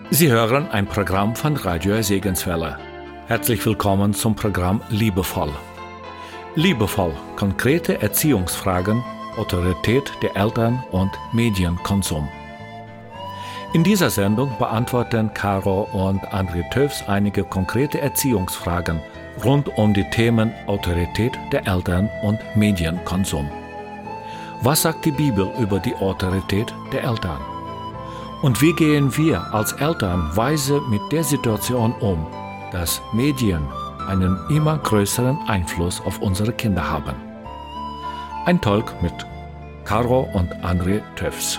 Sie hören ein Programm von Radio Segenswelle. Herzlich willkommen zum Programm Liebevoll. Liebevoll, konkrete Erziehungsfragen, Autorität der Eltern und Medienkonsum. In dieser Sendung beantworten Caro und André Töfs einige konkrete Erziehungsfragen rund um die Themen Autorität der Eltern und Medienkonsum. Was sagt die Bibel über die Autorität der Eltern? Und wie gehen wir als Eltern weise mit der Situation um, dass Medien einen immer größeren Einfluss auf unsere Kinder haben? Ein Talk mit Caro und André Töfs.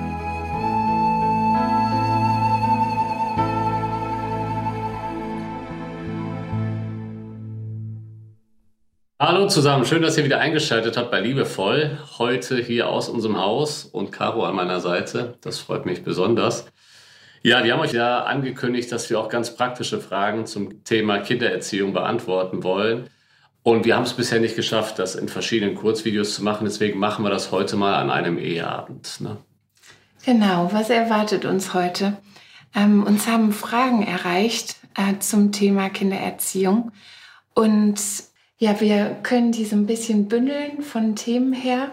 Hallo zusammen, schön, dass ihr wieder eingeschaltet habt bei Liebevoll. Heute hier aus unserem Haus und Caro an meiner Seite. Das freut mich besonders. Ja, wir haben euch ja angekündigt, dass wir auch ganz praktische Fragen zum Thema Kindererziehung beantworten wollen. Und wir haben es bisher nicht geschafft, das in verschiedenen Kurzvideos zu machen. Deswegen machen wir das heute mal an einem Eheabend. Ne? Genau, was erwartet uns heute? Uns haben Fragen erreicht zum Thema Kindererziehung. Und ja, wir können die so ein bisschen bündeln von Themen her.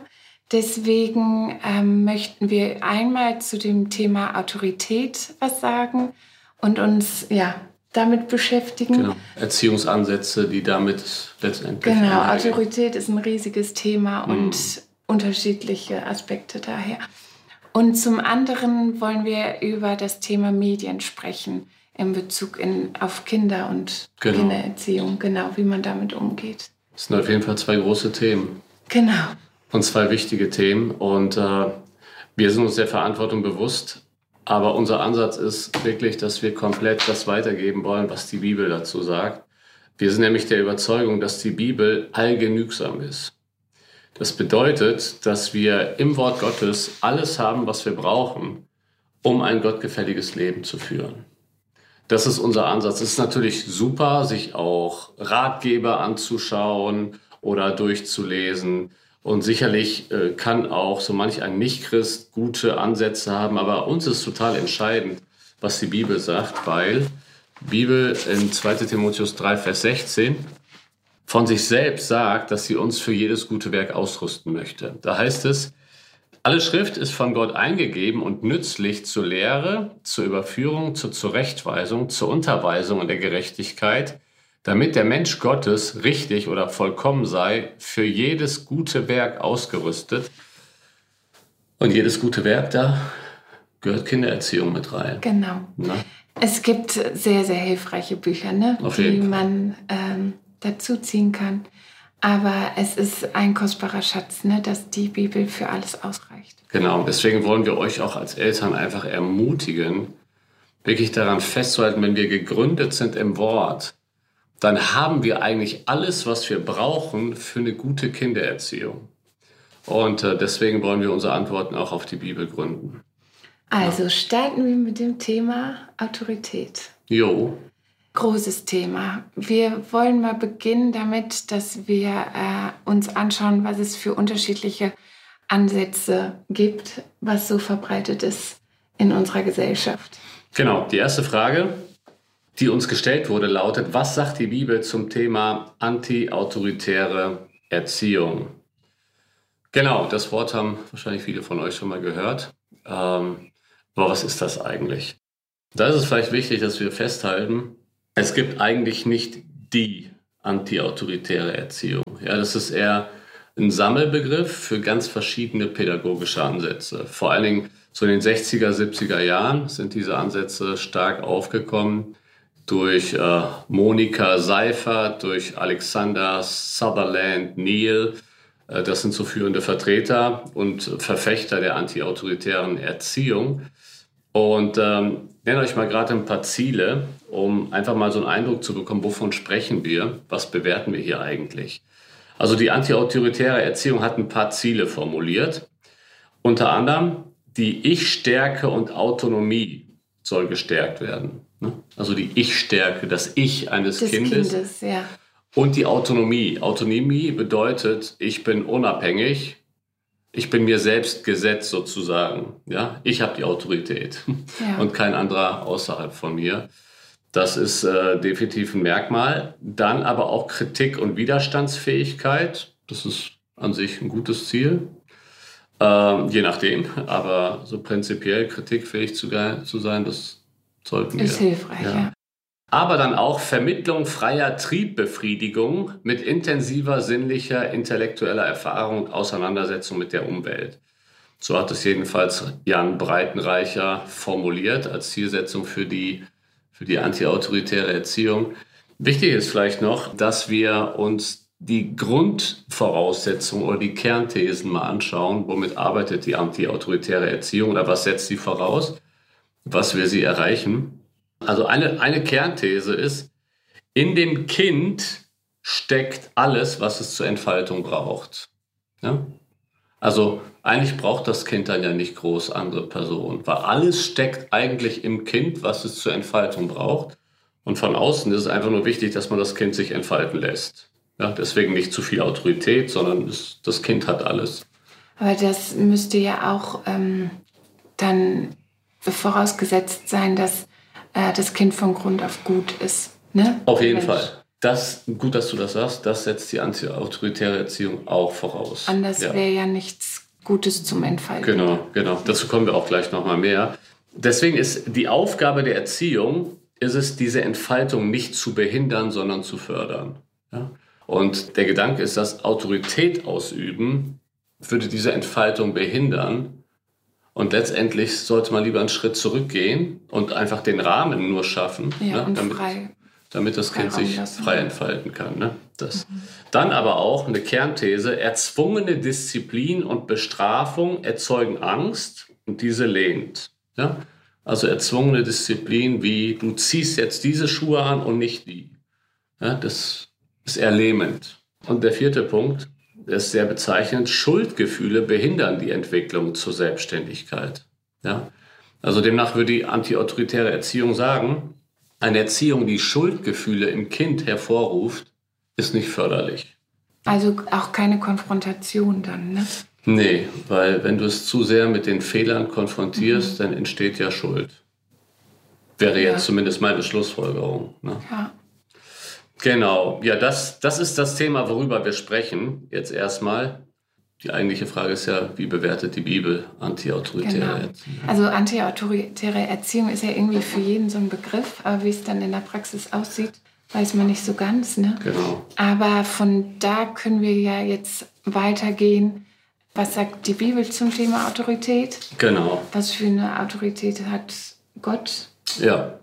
Deswegen möchten wir einmal zu dem Thema Autorität was sagen und uns damit beschäftigen. Genau. Erziehungsansätze, die damit letztendlich... Genau, Autorität ist ein riesiges Thema und unterschiedliche Aspekte daher. Und zum anderen wollen wir über das Thema Medien sprechen. In Bezug auf Kinder und Kindererziehung, wie man damit umgeht. Das sind auf jeden Fall zwei große Themen. Genau. Und zwei wichtige Themen. Und wir sind uns der Verantwortung bewusst. Aber unser Ansatz ist wirklich, dass wir komplett das weitergeben wollen, was die Bibel dazu sagt. Wir sind nämlich der Überzeugung, dass die Bibel allgenügsam ist. Das bedeutet, dass wir im Wort Gottes alles haben, was wir brauchen, um ein gottgefälliges Leben zu führen. Das ist unser Ansatz. Es ist natürlich super, sich auch Ratgeber anzuschauen oder durchzulesen. Und sicherlich kann auch so manch ein Nichtchrist gute Ansätze haben. Aber uns ist total entscheidend, was die Bibel sagt, weil die Bibel in 2. Timotheus 3, Vers 16 von sich selbst sagt, dass sie uns für jedes gute Werk ausrüsten möchte. Da heißt es, alle Schrift ist von Gott eingegeben und nützlich zur Lehre, zur Überführung, zur Zurechtweisung, zur Unterweisung in der Gerechtigkeit, damit der Mensch Gottes richtig oder vollkommen sei, für jedes gute Werk ausgerüstet. Und jedes gute Werk, da gehört Kindererziehung mit rein. Genau. Na? Es gibt sehr, sehr hilfreiche Bücher, die man dazu ziehen kann. Aber es ist ein kostbarer Schatz, dass die Bibel für alles ausreicht. Genau, deswegen wollen wir euch auch als Eltern einfach ermutigen, wirklich daran festzuhalten, wenn wir gegründet sind im Wort, dann haben wir eigentlich alles, was wir brauchen für eine gute Kindererziehung. Und deswegen wollen wir unsere Antworten auch auf die Bibel gründen. Also starten wir mit dem Thema Autorität. Jo. Großes Thema. Wir wollen mal beginnen damit, dass wir uns anschauen, was es für unterschiedliche Ansätze gibt, was so verbreitet ist in unserer Gesellschaft. Genau, die erste Frage, die uns gestellt wurde, lautet, was sagt die Bibel zum Thema anti-autoritäre Erziehung? Genau, das Wort haben wahrscheinlich viele von euch schon mal gehört. Aber was ist das eigentlich? Da ist es vielleicht wichtig, dass wir festhalten, es gibt eigentlich nicht die anti-autoritäre Erziehung. Ja, das ist eher ein Sammelbegriff für ganz verschiedene pädagogische Ansätze. Vor allen Dingen so in den 60er, 70er Jahren sind diese Ansätze stark aufgekommen durch Monika Seifert, durch Alexander Sutherland Neill. Das sind so führende Vertreter und Verfechter der anti-autoritären Erziehung. Und nenne euch mal gerade ein paar Ziele, um einfach mal so einen Eindruck zu bekommen, wovon sprechen wir, was bewerten wir hier eigentlich. Also die anti-autoritäre Erziehung hat ein paar Ziele formuliert. Unter anderem die Ich-Stärke und Autonomie soll gestärkt werden. Also die Ich-Stärke, das Ich eines Kindes. Ja. Und die Autonomie. Autonomie bedeutet, ich bin unabhängig, ich bin mir selbst gesetzt sozusagen. Ja? Ich habe die Autorität und kein anderer außerhalb von mir. Das ist definitiv ein Merkmal. Dann aber auch Kritik und Widerstandsfähigkeit. Das ist an sich ein gutes Ziel. Je nachdem. Aber so prinzipiell kritikfähig zu sein, das sollten wir. Ist hilfreich, ja. Aber dann auch Vermittlung freier Triebbefriedigung mit intensiver sinnlicher, intellektueller Erfahrung und Auseinandersetzung mit der Umwelt. So hat es jedenfalls Jan Breitenreicher formuliert als Zielsetzung für die antiautoritäre Erziehung. Wichtig ist vielleicht noch, dass wir uns die Grundvoraussetzungen oder die Kernthesen mal anschauen. Womit arbeitet die antiautoritäre Erziehung oder was setzt sie voraus? Was will sie erreichen? Also eine Kernthese ist, in dem Kind steckt alles, was es zur Entfaltung braucht. Ja? Also eigentlich braucht das Kind dann ja nicht groß andere Personen, weil alles steckt eigentlich im Kind, was es zur Entfaltung braucht. Und von außen ist es einfach nur wichtig, dass man das Kind sich entfalten lässt. Ja, deswegen nicht zu viel Autorität, sondern das Kind hat alles. Aber das müsste ja auch dann vorausgesetzt sein, dass das Kind von Grund auf gut ist. Ne? Auf jeden Fall. Gut, dass du das sagst, das setzt die antiautoritäre Erziehung auch voraus. Anders wäre ja nichts Gutes zum Entfalten. Genau. Dazu kommen wir auch gleich nochmal mehr. Deswegen ist die Aufgabe der Erziehung, diese Entfaltung nicht zu behindern, sondern zu fördern. Ja? Und der Gedanke ist, dass Autorität ausüben würde diese Entfaltung behindern. Und letztendlich sollte man lieber einen Schritt zurückgehen und einfach den Rahmen nur schaffen, damit das Kind sich frei entfalten kann. Ne? Dann aber auch eine Kernthese, erzwungene Disziplin und Bestrafung erzeugen Angst und diese lähmt. Ja? Also erzwungene Disziplin wie, du ziehst jetzt diese Schuhe an und nicht die. Ja, das ist eher lähmend. Und der vierte Punkt, das ist sehr bezeichnend, Schuldgefühle behindern die Entwicklung zur Selbstständigkeit. Ja? Also demnach würde die antiautoritäre Erziehung sagen, eine Erziehung, die Schuldgefühle im Kind hervorruft, ist nicht förderlich. Also auch keine Konfrontation dann, ne? Nee, weil wenn du es zu sehr mit den Fehlern konfrontierst, dann entsteht ja Schuld. Wäre jetzt zumindest meine Schlussfolgerung. Ne? Ja. Genau, ja, das ist das Thema, worüber wir sprechen. Jetzt erstmal. Die eigentliche Frage ist ja, wie bewertet die Bibel antiautoritäre Erziehung? Also antiautoritäre Erziehung ist ja irgendwie für jeden so ein Begriff, aber wie es dann in der Praxis aussieht, weiß man nicht so ganz. Ne? Genau. Aber von da können wir ja jetzt weitergehen. Was sagt die Bibel zum Thema Autorität? Genau. Was für eine Autorität hat Gott? Ja.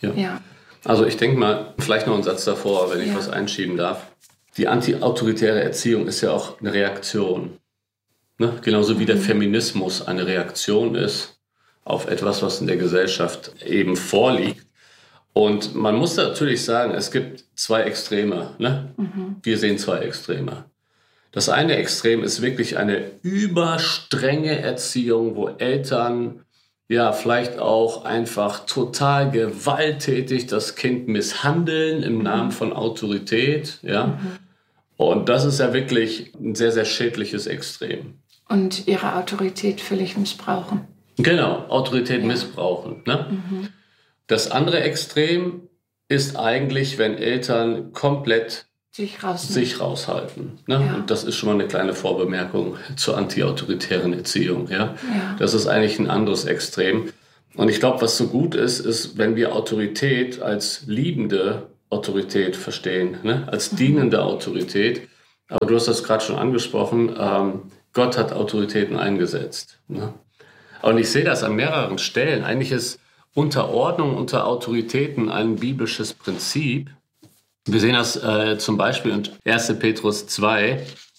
Also ich denke mal, vielleicht noch einen Satz davor, wenn ich was einschieben darf. Die antiautoritäre Erziehung ist ja auch eine Reaktion. Ne? Genauso wie der Feminismus eine Reaktion ist auf etwas, was in der Gesellschaft eben vorliegt. Und man muss natürlich sagen, es gibt zwei Extreme. Ne? Wir sehen zwei Extreme. Das eine Extrem ist wirklich eine überstrenge Erziehung, wo Eltern vielleicht auch einfach total gewalttätig das Kind misshandeln im Namen von Autorität. Ja? Und das ist ja wirklich ein sehr, sehr schädliches Extrem. Und ihre Autorität völlig missbrauchen. Genau, Autorität missbrauchen. Ne? Das andere Extrem ist eigentlich, wenn Eltern komplett sich raushalten. Ne? Ja. Und das ist schon mal eine kleine Vorbemerkung zur antiautoritären Erziehung. Ja? Das ist eigentlich ein anderes Extrem. Und ich glaube, was so gut ist, wenn wir Autorität als liebende Autorität verstehen, ne? Als dienende Autorität. Aber du hast das gerade schon angesprochen, Gott hat Autoritäten eingesetzt. Ne? Und ich sehe das an mehreren Stellen. Eigentlich ist Unterordnung unter Autoritäten ein biblisches Prinzip. Wir sehen das zum Beispiel in 1. Petrus 2,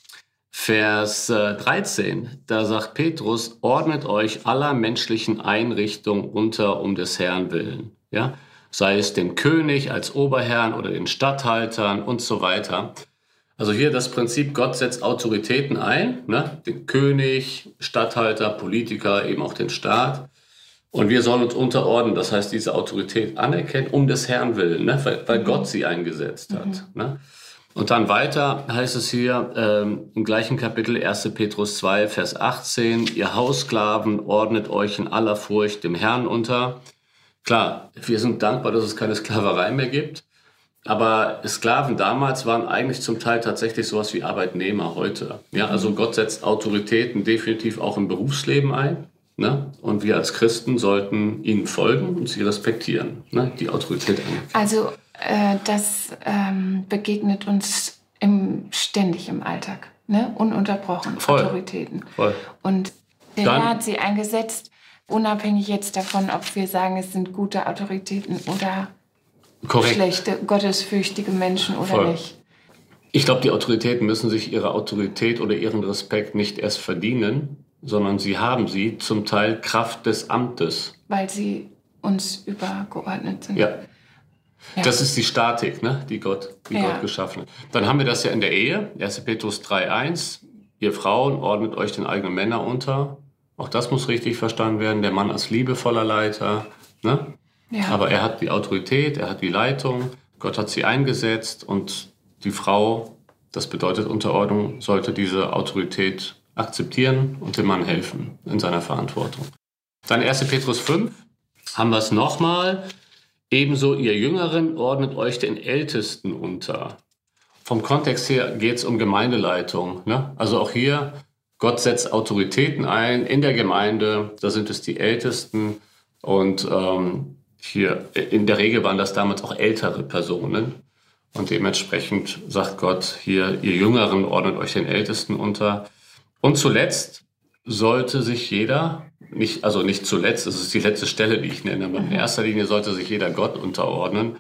Vers 13. Da sagt Petrus, ordnet euch aller menschlichen Einrichtungen unter um des Herrn willen. Ja? Sei es dem König als Oberherrn oder den Statthaltern und so weiter. Also hier das Prinzip, Gott setzt Autoritäten ein, ne? Den König, Statthalter, Politiker, eben auch den Staat. Und wir sollen uns unterordnen, das heißt diese Autorität anerkennen, um des Herrn willen, ne? Weil Gott sie eingesetzt hat. Ne? Und dann weiter heißt es hier im gleichen Kapitel 1. Petrus 2, Vers 18, ihr Haussklaven ordnet euch in aller Furcht dem Herrn unter. Klar, wir sind dankbar, dass es keine Sklaverei mehr gibt. Aber Sklaven damals waren eigentlich zum Teil tatsächlich sowas wie Arbeitnehmer heute. Ja, also Gott setzt Autoritäten definitiv auch im Berufsleben ein. Ne? Und wir als Christen sollten ihnen folgen und sie respektieren, ne? Die Autorität anerkennen. Also das begegnet uns ständig im Alltag, ne? Ununterbrochen, Voll. Autoritäten. Voll. Und der Herr hat sie eingesetzt, unabhängig jetzt davon, ob wir sagen, es sind gute Autoritäten oder Korrekt. schlechte, gottesfürchtige Menschen oder Voll. nicht. Ich glaube, die Autoritäten müssen sich ihre Autorität oder ihren Respekt nicht erst verdienen, sondern sie haben sie zum Teil Kraft des Amtes. Weil sie uns übergeordnet sind. Ja. Ja. Das ist die Statik, ne, die Gott geschaffen hat. Dann haben wir das ja in der Ehe, 1. Petrus 3,1. Ihr Frauen ordnet euch den eigenen Männern unter. Auch das muss richtig verstanden werden. Der Mann als liebevoller Leiter. Ne? Ja. Aber er hat die Autorität, er hat die Leitung. Gott hat sie eingesetzt. Und die Frau, das bedeutet Unterordnung, sollte diese Autorität akzeptieren und dem Mann helfen in seiner Verantwortung. Dann 1. Petrus 5 haben wir es nochmal. Ebenso ihr Jüngeren ordnet euch den Ältesten unter. Vom Kontext her geht es um Gemeindeleitung. Ne? Also auch hier, Gott setzt Autoritäten ein in der Gemeinde. Da sind es die Ältesten. Und hier in der Regel waren das damals auch ältere Personen. Und dementsprechend sagt Gott hier, ihr Jüngeren ordnet euch den Ältesten unter. Und zuletzt sollte sich jeder, nicht zuletzt, das ist die letzte Stelle, die ich nenne, aber in erster Linie sollte sich jeder Gott unterordnen.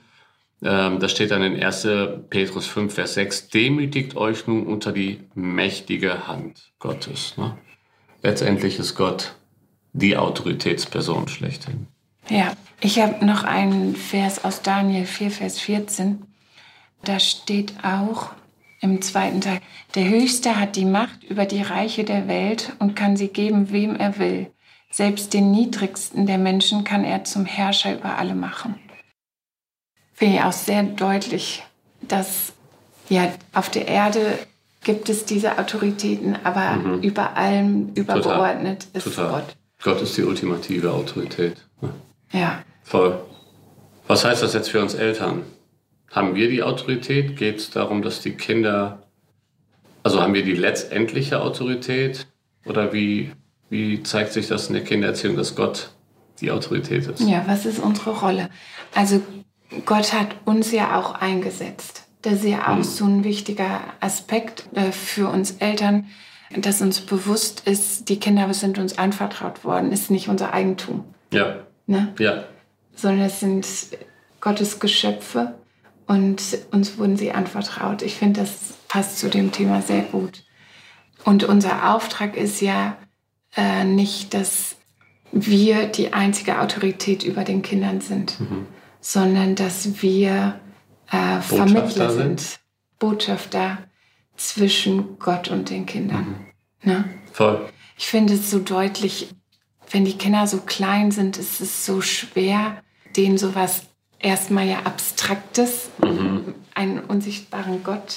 Das steht dann in 1. Petrus 5, Vers 6, demütigt euch nun unter die mächtige Hand Gottes. Ne? Letztendlich ist Gott die Autoritätsperson schlechthin. Ja, ich habe noch einen Vers aus Daniel 4, Vers 14. Da steht auch im zweiten Teil, der Höchste hat die Macht über die Reiche der Welt und kann sie geben, wem er will. Selbst den Niedrigsten der Menschen kann er zum Herrscher über alle machen. Finde ich auch sehr deutlich, dass ja auf der Erde gibt es diese Autoritäten, aber über allem übergeordnet ist Gott. Gott ist die ultimative Autorität. Ja. Voll. Was heißt das jetzt für uns Eltern? Haben wir die Autorität? Geht es darum, dass die Kinder, also haben wir die letztendliche Autorität? Oder wie zeigt sich das in der Kindererziehung, dass Gott die Autorität ist? Ja, was ist unsere Rolle? Also Gott hat uns ja auch eingesetzt. Das ist ja auch so ein wichtiger Aspekt für uns Eltern, dass uns bewusst ist, die Kinder sind uns anvertraut worden, ist nicht unser Eigentum. Ja. Ne? Ja. Sondern es sind Gottes Geschöpfe. Und uns wurden sie anvertraut. Ich finde, das passt zu dem Thema sehr gut. Und unser Auftrag ist ja nicht, dass wir die einzige Autorität über den Kindern sind, sondern dass wir Vermittler sind, Botschafter zwischen Gott und den Kindern. Ne? Voll. Ich finde es so deutlich, wenn die Kinder so klein sind, ist es so schwer, denen sowas erstmal ja Abstraktes, einen unsichtbaren Gott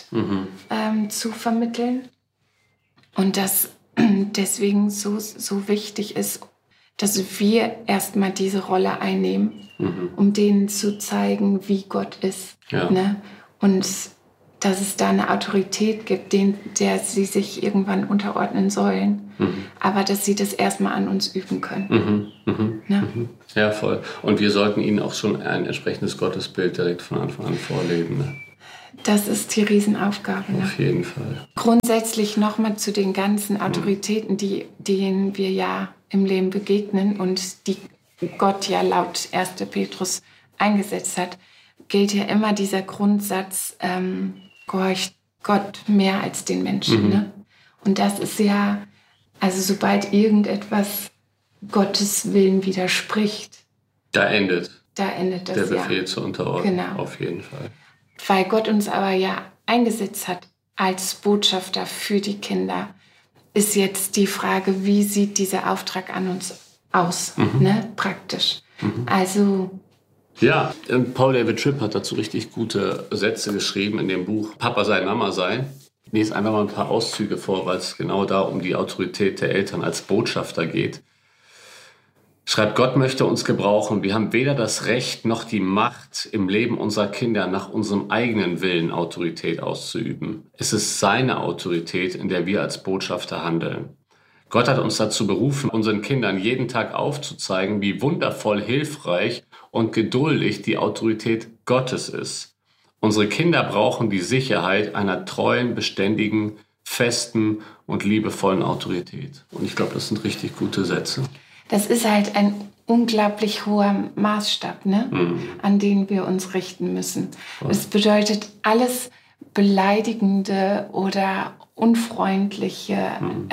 zu vermitteln. Und dass deswegen so wichtig ist, dass wir erstmal diese Rolle einnehmen, um denen zu zeigen, wie Gott ist. Ja. Ne? Und dass es da eine Autorität gibt, der sie sich irgendwann unterordnen sollen, aber dass sie das erstmal an uns üben können. Ne? Ja, voll. Und wir sollten ihnen auch schon ein entsprechendes Gottesbild direkt von Anfang an vorleben. Ne? Das ist die Riesenaufgabe. Ne? Auf jeden Fall. Grundsätzlich nochmal zu den ganzen Autoritäten, denen wir ja im Leben begegnen und die Gott ja laut 1. Petrus eingesetzt hat, gilt ja immer dieser Grundsatz, gehorcht Gott mehr als den Menschen. Ne? Und das ist ja, also sobald irgendetwas Gottes Willen widerspricht, Da endet das der Befehl zur Unterordnung. Genau. Auf jeden Fall. Weil Gott uns aber ja eingesetzt hat als Botschafter für die Kinder, ist jetzt die Frage, wie sieht dieser Auftrag an uns aus, ne? Praktisch. Also Ja, Paul David Tripp hat dazu richtig gute Sätze geschrieben in dem Buch Papa sein, Mama sein. Ich lese einfach mal ein paar Auszüge vor, weil es genau da um die Autorität der Eltern als Botschafter geht. Schreibt, Gott möchte uns gebrauchen. Wir haben weder das Recht noch die Macht, im Leben unserer Kinder nach unserem eigenen Willen Autorität auszuüben. Es ist seine Autorität, in der wir als Botschafter handeln. Gott hat uns dazu berufen, unseren Kindern jeden Tag aufzuzeigen, wie wundervoll hilfreich und geduldig die Autorität Gottes ist. Unsere Kinder brauchen die Sicherheit einer treuen, beständigen, festen und liebevollen Autorität. Und ich glaube, das sind richtig gute Sätze. Das ist halt ein unglaublich hoher Maßstab, ne? An den wir uns richten müssen. Das bedeutet, alles Beleidigende oder Unfreundliche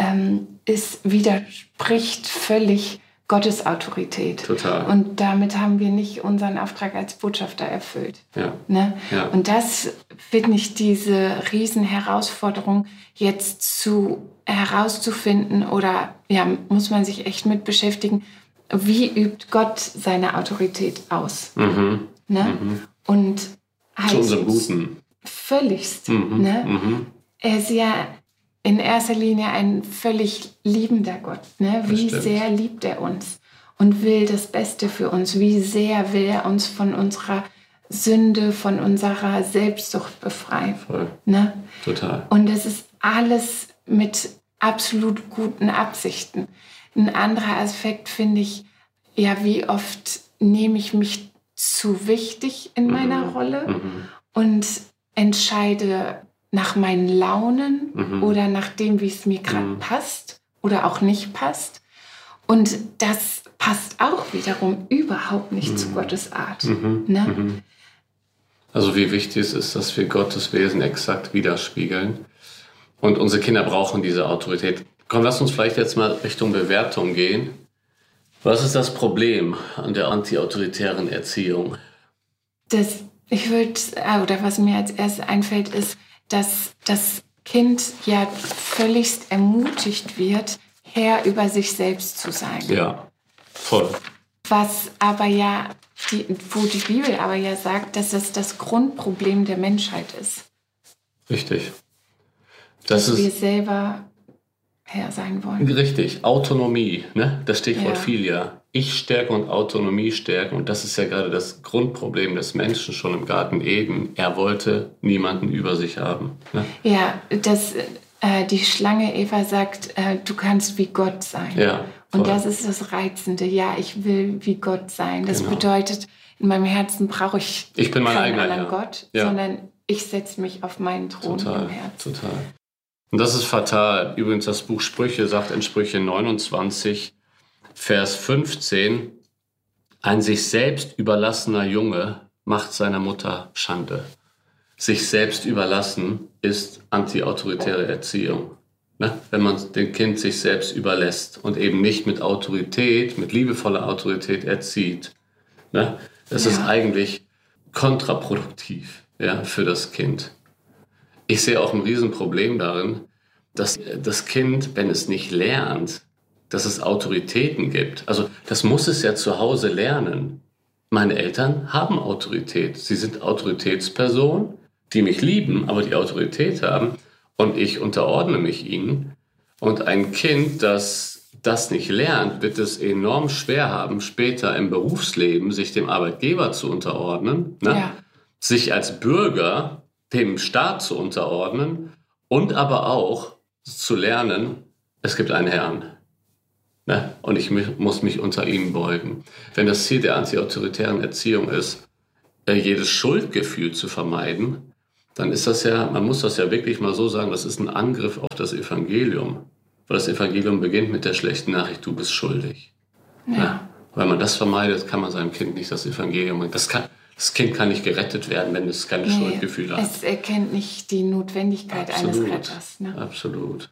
widerspricht völlig Gottes Autorität. Total. Und damit haben wir nicht unseren Auftrag als Botschafter erfüllt. Ja. Ne? Ja. Und das finde ich diese Riesenherausforderung jetzt herauszufinden oder muss man sich echt mit beschäftigen, wie übt Gott seine Autorität aus? Ne? Und halt zu unserem Guten. Völligst. Ne? Er ist ja in erster Linie ein völlig liebender Gott. Ne? Wie sehr liebt er uns und will das Beste für uns? Wie sehr will er uns von unserer Sünde, von unserer Selbstsucht befreien? Voll. Ne? Total. Und es ist alles mit absolut guten Absichten. Ein anderer Aspekt finde ich, wie oft nehme ich mich zu wichtig in meiner Rolle und entscheide nach meinen Launen oder nach dem, wie es mir gerade passt oder auch nicht passt. Und das passt auch wiederum überhaupt nicht zu Gottes Art. Ne? Also wie wichtig es ist, dass wir Gottes Wesen exakt widerspiegeln. Und unsere Kinder brauchen diese Autorität. Komm, lass uns vielleicht jetzt mal Richtung Bewertung gehen. Was ist das Problem an der antiautoritären Erziehung? Was mir als erstes einfällt, ist, dass das Kind ja völligst ermutigt wird, Herr über sich selbst zu sein. Ja, voll. Was aber wo die Bibel aber ja sagt, dass es das Grundproblem der Menschheit ist. Richtig. Dass wir selber Herr sein wollen. Richtig, Autonomie, ne? Das Stichwort fiel ja. Ich-Stärke und Autonomie stärken. Und das ist ja gerade das Grundproblem des Menschen schon im Garten Eden. Er wollte niemanden über sich haben. Ne? Ja, die Schlange Eva sagt, du kannst wie Gott sein. Ja, und das ist das Reizende. Ja, ich will wie Gott sein. Das bedeutet, in meinem Herzen brauche ich bin mein keinen eigener anderen Gott, sondern ich setze mich auf meinen Thron im Herzen. Total. Und das ist fatal. Übrigens, das Buch Sprüche sagt in Sprüche 29, Vers 15, ein sich selbst überlassener Junge macht seiner Mutter Schande. Sich selbst überlassen ist antiautoritäre Erziehung. Ne? Wenn man dem Kind sich selbst überlässt und eben nicht mit Autorität, mit liebevoller Autorität erzieht. Ne? Das ist eigentlich kontraproduktiv für das Kind. Ich sehe auch ein Riesenproblem darin, dass das Kind, wenn es nicht lernt, dass es Autoritäten gibt. Also das muss es ja zu Hause lernen. Meine Eltern haben Autorität. Sie sind Autoritätspersonen, die mich lieben, aber die Autorität haben. Und ich unterordne mich ihnen. Und ein Kind, das das nicht lernt, wird es enorm schwer haben, später im Berufsleben sich dem Arbeitgeber zu unterordnen, sich als Bürger dem Staat zu unterordnen und aber auch zu lernen, es gibt einen Herrn. Ne? Und ich muss mich unter ihm beugen. Wenn das Ziel der antiautoritären Erziehung ist, jedes Schuldgefühl zu vermeiden, dann ist das man muss das ja wirklich mal so sagen, das ist ein Angriff auf das Evangelium. Weil das Evangelium beginnt mit der schlechten Nachricht, du bist schuldig. Ja. Ne? Weil man das vermeidet, kann man seinem Kind nicht das Evangelium bringen. Das Kind kann nicht gerettet werden, wenn es keine Schuldgefühle hat. Es erkennt nicht die Notwendigkeit eines Retters. Ne? Absolut.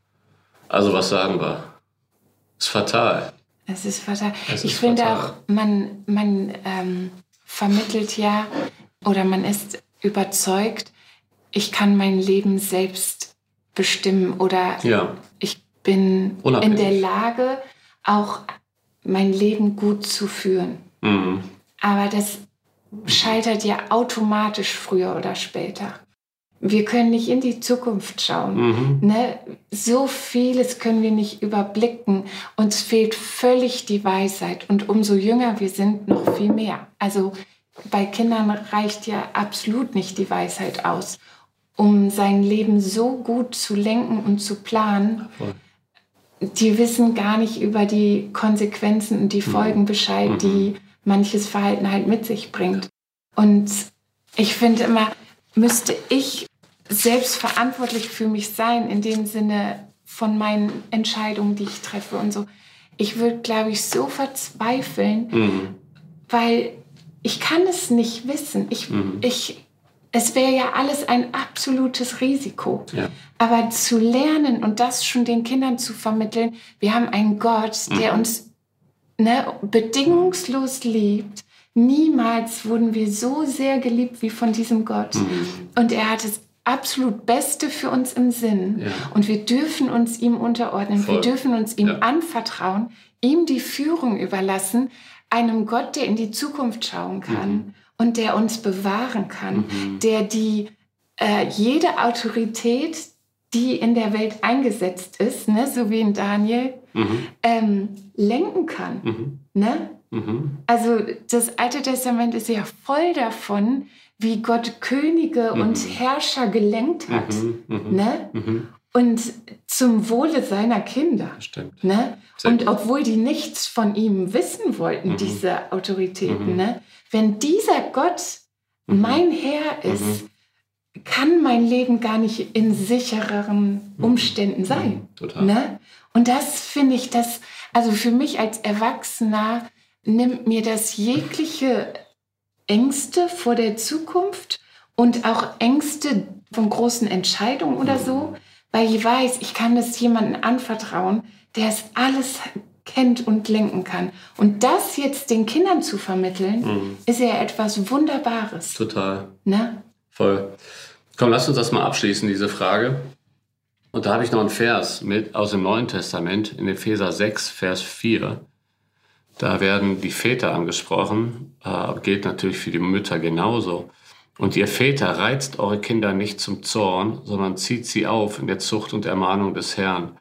Also was sagen wir? Es ist fatal. Es ist fatal. Ich finde auch, man vermittelt oder man ist überzeugt, ich kann mein Leben selbst bestimmen oder ich bin in der Lage, auch mein Leben gut zu führen. Mhm. Aber das scheitert ja automatisch früher oder später. Wir können nicht in die Zukunft schauen. Ne? So vieles können wir nicht überblicken. Uns fehlt völlig die Weisheit. Und umso jünger wir sind, noch viel mehr. Also bei Kindern reicht ja absolut nicht die Weisheit aus, um sein Leben so gut zu lenken und zu planen. Voll. Die wissen gar nicht über die Konsequenzen und die Folgen Bescheid, die manches Verhalten halt mit sich bringt. Und ich finde immer, müsste ich selbst verantwortlich für mich sein, in dem Sinne von meinen Entscheidungen, die ich treffe und so. Ich würde, glaube ich, so verzweifeln, weil ich kann es nicht wissen. Es wäre ja alles ein absolutes Risiko. Ja. Aber zu lernen und das schon den Kindern zu vermitteln, wir haben einen Gott, der uns bedingungslos liebt. Niemals wurden wir so sehr geliebt wie von diesem Gott. Und er hat das absolut Beste für uns im Sinn. Ja. Und wir dürfen uns ihm unterordnen. Voll. Wir dürfen uns ihm anvertrauen, ihm die Führung überlassen, einem Gott, der in die Zukunft schauen kann und der uns bewahren kann, der jede Autorität, die in der Welt eingesetzt ist, ne, so wie in Daniel, lenken kann. Ne? Also das Alte Testament ist ja voll davon, wie Gott Könige und Herrscher gelenkt hat. Ne? Und zum Wohle seiner Kinder. Stimmt. Ne? Und obwohl die nichts von ihm wissen wollten, diese Autoritäten, ne? Wenn dieser Gott mein Herr ist, kann mein Leben gar nicht in sichereren Umständen sein. Total. Ne? Und das finde ich, also für mich als Erwachsener nimmt mir das jegliche Ängste vor der Zukunft und auch Ängste von großen Entscheidungen oder so, weil ich weiß, ich kann das jemandem anvertrauen, der es alles kennt und lenken kann. Und das jetzt den Kindern zu vermitteln, ist ja etwas Wunderbares. Total. Ne? Voll. Komm, lass uns das mal abschließen, diese Frage. Und da habe ich noch einen Vers aus dem Neuen Testament, in Epheser 6, Vers 4. Da werden die Väter angesprochen, gilt natürlich für die Mütter genauso. Und ihr Väter, reizt eure Kinder nicht zum Zorn, sondern zieht sie auf in der Zucht und Ermahnung des Herrn.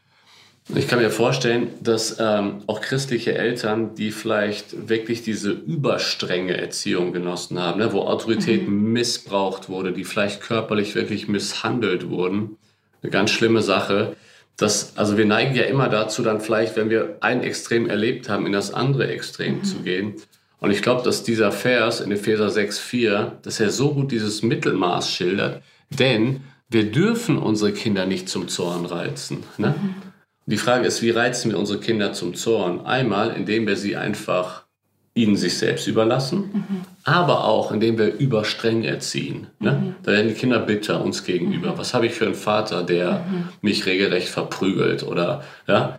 Ich kann mir vorstellen, dass auch christliche Eltern, die vielleicht wirklich diese überstrenge Erziehung genossen haben, ne, wo Autorität missbraucht wurde, die vielleicht körperlich wirklich misshandelt wurden, eine ganz schlimme Sache. Also wir neigen ja immer dazu, dann vielleicht, wenn wir ein Extrem erlebt haben, in das andere Extrem zu gehen. Und ich glaube, dass dieser Vers in Epheser 6,4, dass er so gut dieses Mittelmaß schildert, denn wir dürfen unsere Kinder nicht zum Zorn reizen. Ne? Die Frage ist, wie reizen wir unsere Kinder zum Zorn? Einmal, indem wir sie einfach ihnen sich selbst überlassen, aber auch indem wir überstreng erziehen. Ne? Da werden die Kinder bitter uns gegenüber. Was habe ich für einen Vater, der mich regelrecht verprügelt? Oder ja,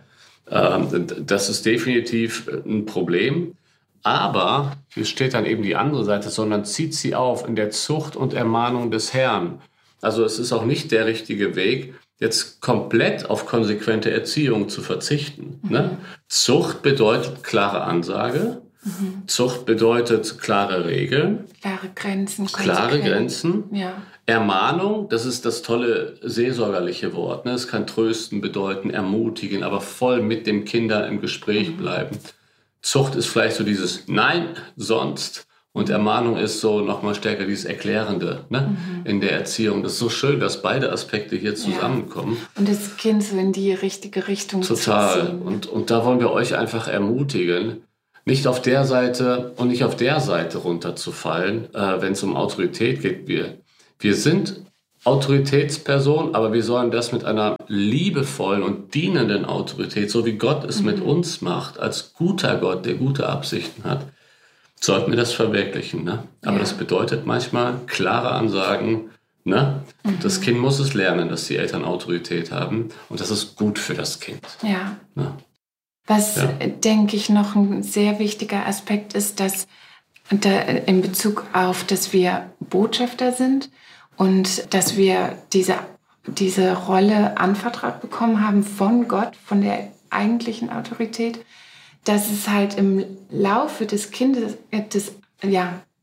das ist definitiv ein Problem. Aber hier steht dann eben die andere Seite, sondern zieht sie auf in der Zucht und Ermahnung des Herrn. Also es ist auch nicht der richtige Weg, jetzt komplett auf konsequente Erziehung zu verzichten. Ne? Zucht bedeutet klare Ansage. Zucht bedeutet klare Regeln. Klare Grenzen. Klare Grenzen. Ja. Ermahnung, das ist das tolle seelsorgerliche Wort. Ne? Es kann trösten bedeuten, ermutigen, aber voll mit dem Kinder im Gespräch bleiben. Zucht ist vielleicht so dieses Nein, sonst. Und Ermahnung ist so nochmal stärker dieses Erklärende, ne? In der Erziehung. Das ist so schön, dass beide Aspekte hier zusammenkommen. Und das Kind so in die richtige Richtung zu ziehen. Total. Und da wollen wir euch einfach ermutigen, nicht auf der Seite und nicht auf der Seite runterzufallen, wenn es um Autorität geht. Wir sind Autoritätspersonen, aber wir sollen das mit einer liebevollen und dienenden Autorität, so wie Gott es mit uns macht, als guter Gott, der gute Absichten hat, sollten wir das verwirklichen. Ne? Aber das bedeutet manchmal klare Ansagen. Ne? Das Kind muss es lernen, dass die Eltern Autorität haben. Und das ist gut für das Kind. Ja. Ne? Was, denke ich, noch ein sehr wichtiger Aspekt ist, dass in Bezug auf, dass wir Botschafter sind und dass wir diese Rolle anvertraut bekommen haben von Gott, von der eigentlichen Autorität, dass es halt im Laufe des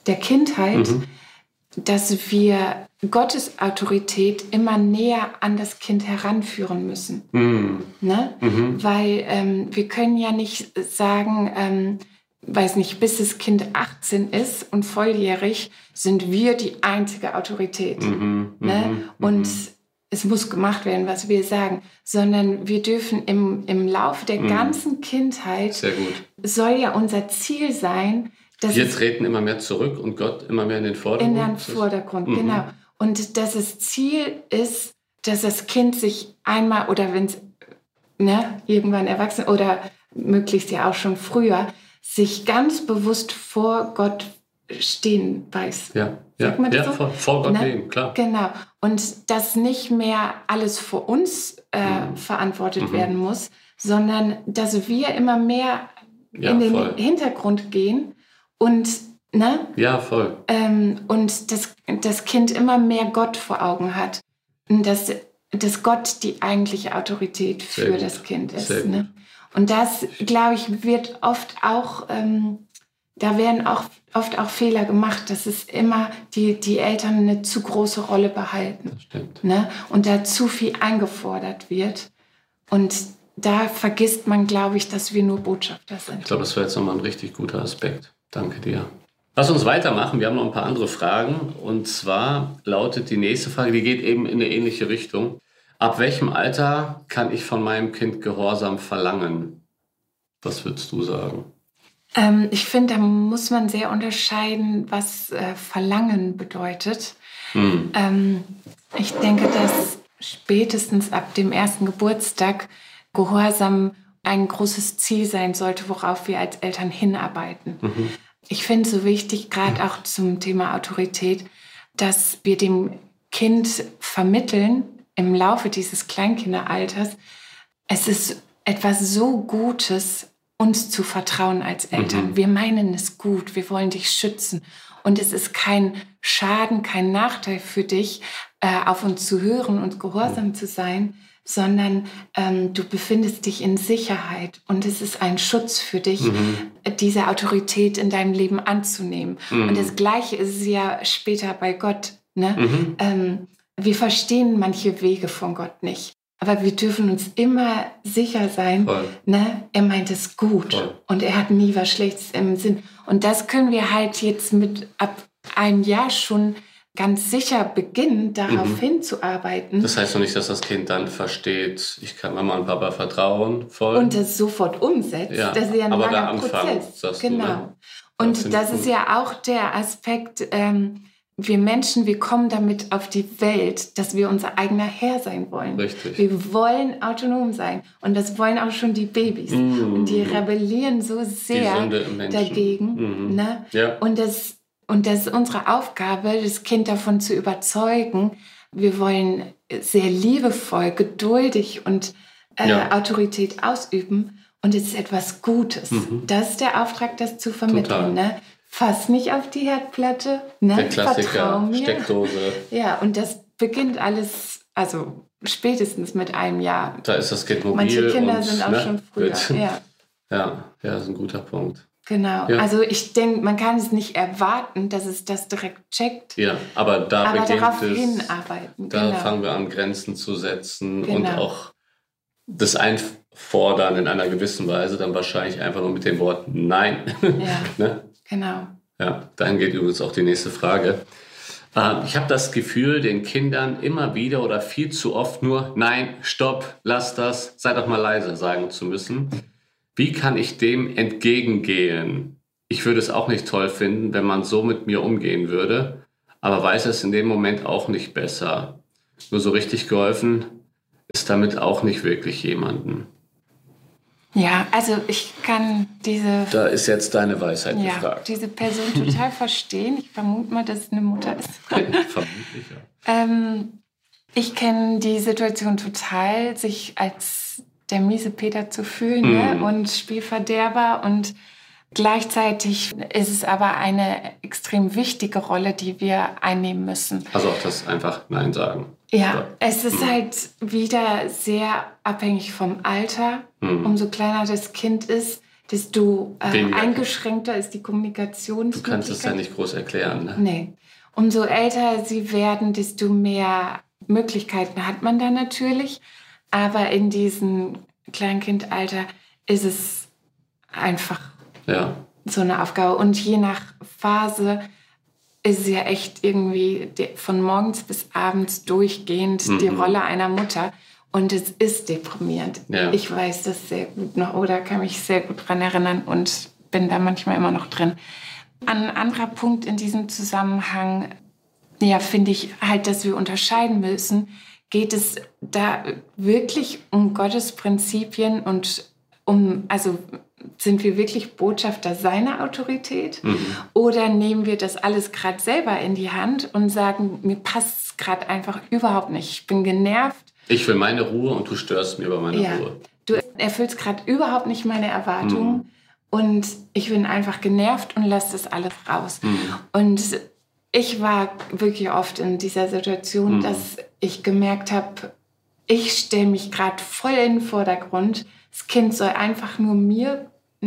der Kindheit, dass wir Gottes Autorität immer näher an das Kind heranführen müssen. Ne? Weil wir können ja nicht sagen, weiß nicht, bis das Kind 18 ist und volljährig, sind wir die einzige Autorität. Ne? Und es muss gemacht werden, was wir sagen, sondern wir dürfen im Laufe der ganzen Kindheit, sehr gut, soll ja unser Ziel sein, dass wir treten immer mehr zurück und Gott immer mehr in den Vordergrund. In den Vordergrund, genau. Und dass das Ziel ist, dass das Kind sich einmal oder wenn es irgendwann erwachsen oder möglichst ja auch schon früher, sich ganz bewusst vor Gott stehen weiß. Ja, Sagt man das so? vor Gott leben, klar. Genau. Und dass nicht mehr alles vor uns verantwortet werden muss, sondern dass wir immer mehr in den Hintergrund gehen und ja, voll. Und das Kind immer mehr Gott vor Augen hat. Und dass Gott die eigentliche Autorität für das Kind ist. Ne? Und das, glaube ich, wird oft auch, da werden auch oft auch Fehler gemacht, dass es immer die Eltern eine zu große Rolle behalten. Das stimmt. Ne? Und da zu viel eingefordert wird. Und da vergisst man, glaube ich, dass wir nur Botschafter sind. Ich glaube, das war jetzt nochmal ein richtig guter Aspekt. Danke dir. Lass uns weitermachen. Wir haben noch ein paar andere Fragen. Und zwar lautet die nächste Frage, die geht eben in eine ähnliche Richtung. Ab welchem Alter kann ich von meinem Kind Gehorsam verlangen? Was würdest du sagen? Ich finde, da muss man sehr unterscheiden, was Verlangen bedeutet. Ich denke, dass spätestens ab dem ersten Geburtstag Gehorsam ein großes Ziel sein sollte, worauf wir als Eltern hinarbeiten. Ich finde es so wichtig, gerade auch zum Thema Autorität, dass wir dem Kind vermitteln im Laufe dieses Kleinkinderalters, es ist etwas so Gutes, uns zu vertrauen als Eltern. Wir meinen es gut, wir wollen dich schützen. Und es ist kein Schaden, kein Nachteil für dich, auf uns zu hören und gehorsam zu sein, sondern du befindest dich in Sicherheit und es ist ein Schutz für dich, diese Autorität in deinem Leben anzunehmen. Und das Gleiche ist es ja später bei Gott. Ne? Wir verstehen manche Wege von Gott nicht, aber wir dürfen uns immer sicher sein, ne? Er meint es gut und er hat nie was Schlechtes im Sinn. Und das können wir halt jetzt ab einem Jahr schon ganz sicher beginnen, darauf hinzuarbeiten. Das heißt doch nicht, dass das Kind dann versteht, ich kann Mama und Papa vertrauen, voll. Und das sofort umsetzt. Ja, das ist ja ein aber langer Prozess. Genau. Du, ne? Und das ist ja auch der Aspekt, wir Menschen, wir kommen damit auf die Welt, dass wir unser eigener Herr sein wollen. Richtig. Wir wollen autonom sein. Und das wollen auch schon die Babys. Und die rebellieren so sehr dagegen. Ne? Ja. Und das ist unsere Aufgabe, das Kind davon zu überzeugen. Wir wollen sehr liebevoll, geduldig und Autorität ausüben. Und es ist etwas Gutes. Das ist der Auftrag, das zu vermitteln. Ne? Fass nicht auf die Herdplatte. Ne? Der Klassiker, Vertrau mir. Steckdose. Ja, und das beginnt alles, also spätestens mit einem Jahr. Da ist das Kind mobil. Manche Kinder und, sind auch schon früher. Ja, das ist ein guter Punkt. Genau, also ich denke, man kann es nicht erwarten, dass es das direkt checkt. Ja, aber darauf hinarbeiten. Da fangen wir an, Grenzen zu setzen und auch das Einfordern in einer gewissen Weise dann wahrscheinlich einfach nur mit dem Wort Nein. Ja, ne? Genau. Ja, dahin geht übrigens auch die nächste Frage. Ich habe das Gefühl, den Kindern immer wieder oder viel zu oft nur Nein, stopp, lass das, sei doch mal leise sagen zu müssen. Wie kann ich dem entgegengehen? Ich würde es auch nicht toll finden, wenn man so mit mir umgehen würde, aber weiß es in dem Moment auch nicht besser. Nur so richtig geholfen ist damit auch nicht wirklich jemandem. Ja, also ich kann Da ist jetzt deine Weisheit gefragt. Diese Person total verstehen. Ich vermute mal, dass es eine Mutter ist. Vermutlich, ja. Ich kenne die Situation total, sich als der miese Peter zu fühlen ne? Und Spielverderber. Und gleichzeitig ist es aber eine extrem wichtige Rolle, die wir einnehmen müssen. Also auch das einfach Nein sagen. Ja, es ist halt wieder sehr abhängig vom Alter. Umso kleiner das Kind ist, desto eingeschränkter ist die Kommunikationsmöglichkeit. Du kannst es ja nicht groß erklären. Ne? Nee. Umso älter sie werden, desto mehr Möglichkeiten hat man da natürlich. Aber in diesem Kleinkindalter ist es einfach so eine Aufgabe. Und je nach Phase ist es ja echt irgendwie von morgens bis abends durchgehend die Rolle einer Mutter. Und es ist deprimierend. Ja. Ich weiß das sehr gut noch oder kann mich sehr gut dran erinnern und bin da manchmal immer noch drin. Ein anderer Punkt in diesem Zusammenhang, finde ich halt, dass wir unterscheiden müssen. Geht es da wirklich um Gottes Prinzipien und sind wir wirklich Botschafter seiner Autorität? Oder nehmen wir das alles gerade selber in die Hand und sagen, mir passt es gerade einfach überhaupt nicht. Ich bin genervt. Ich will meine Ruhe und du störst mir über meine Ruhe. Du erfüllst gerade überhaupt nicht meine Erwartungen und ich bin einfach genervt und lasse das alles raus. Und ich war wirklich oft in dieser Situation, dass ich gemerkt habe, ich stelle mich gerade voll in den Vordergrund. Das Kind soll einfach nur mir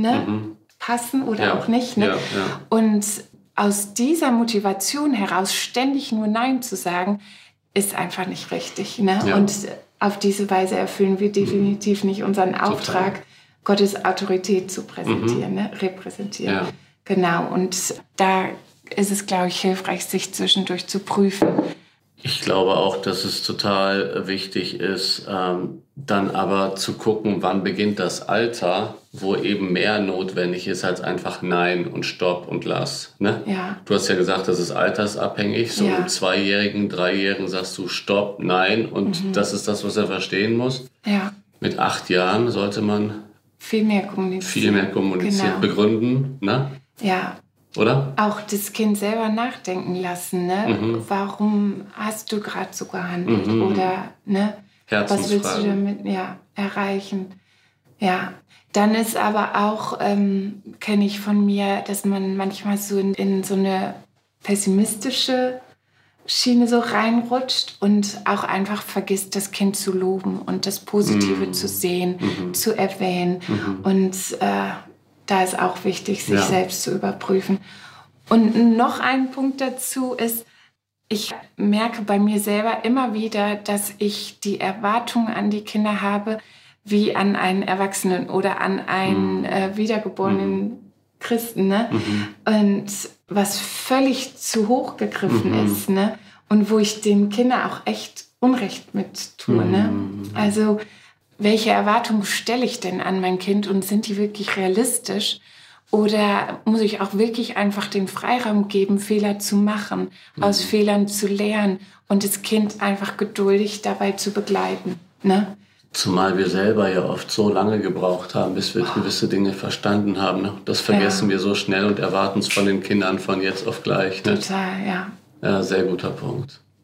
passen oder auch nicht. Ne? Ja. Und aus dieser Motivation heraus ständig nur Nein zu sagen, ist einfach nicht richtig. Ne? Ja. Und auf diese Weise erfüllen wir definitiv nicht unseren Auftrag, Gottes Autorität zu präsentieren, repräsentieren. Ja. Genau, und da ist es, glaube ich, hilfreich, sich zwischendurch zu prüfen. Ich glaube auch, dass es total wichtig ist, dann aber zu gucken, wann beginnt das Alter, wo eben mehr notwendig ist als einfach Nein und Stopp und Lass. Ne? Ja. Du hast ja gesagt, das ist altersabhängig. So im 2-Jährigen, 3-Jährigen sagst du Stopp, Nein und das ist das, was er verstehen muss. Ja. Mit 8 Jahren sollte man viel mehr kommunizieren, genau. Begründen. Ne? Ja. Oder? Auch das Kind selber nachdenken lassen. Ne? Warum hast du gerade so gehandelt? Oder was willst du damit erreichen? Ja. Dann ist aber auch, kenne ich von mir, dass man manchmal so in so eine pessimistische Schiene so reinrutscht und auch einfach vergisst, das Kind zu loben und das Positive zu sehen, zu erwähnen. Und da ist auch wichtig, sich selbst zu überprüfen. Und noch ein Punkt dazu ist, ich merke bei mir selber immer wieder, dass ich die Erwartungen an die Kinder habe, wie an einen Erwachsenen oder an einen wiedergeborenen Christen. Ne? Und was völlig zu hoch gegriffen ist. Ne? Und wo ich den Kindern auch echt Unrecht mit tue. Ne? Also welche Erwartungen stelle ich denn an mein Kind und sind die wirklich realistisch? Oder muss ich auch wirklich einfach den Freiraum geben, Fehler zu machen, aus Fehlern zu lernen und das Kind einfach geduldig dabei zu begleiten? Ne? Zumal wir selber ja oft so lange gebraucht haben, bis wir gewisse Dinge verstanden haben. Ne? Das vergessen wir so schnell und erwarten es von den Kindern von jetzt auf gleich. Ne? Total, ja. Ja, sehr guter Punkt.